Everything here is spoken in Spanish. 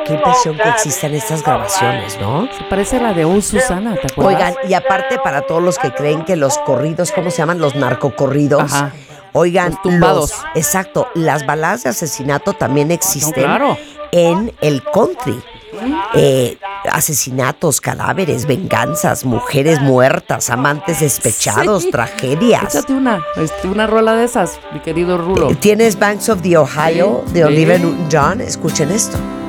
Qué impresión que existan estas grabaciones, ¿no? Se parece a la de Susana, ¿te acuerdas? Oigan, y aparte para todos los que creen que los corridos, ¿cómo se llaman? Los narcocorridos. Ajá. Oigan, Los tumbados. Exacto, las baladas de asesinato también existen claro. en el country. Asesinatos, cadáveres, venganzas, mujeres muertas, amantes despechados, Sí. tragedias. Échate una rola de esas, mi querido Rulo. ¿Tienes Banks of the Ohio Sí, de sí. Olivia Newton-John? Escuchen esto.